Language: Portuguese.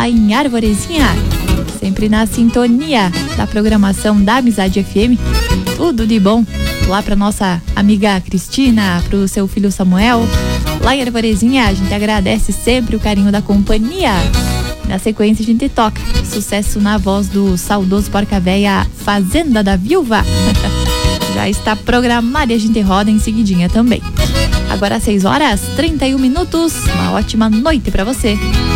lá em Arvorezinha, sempre na sintonia da programação da Amizade FM. Tudo de bom lá pra nossa amiga Cristina, pro seu filho Samuel. Lá em Arvorezinha, a gente agradece sempre o carinho da companhia. Na sequência, a gente toca sucesso na voz do saudoso Porca Véia, Fazenda da Viúva. Já está programada e a gente roda em seguidinha também. Agora 6 horas 31 minutos. Uma ótima noite pra você.